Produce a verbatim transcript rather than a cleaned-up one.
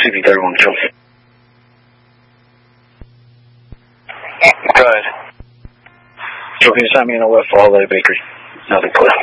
C B thirty-one control. Go ahead. So can you sign me in a left for Holiday Bakery? Nothing clear.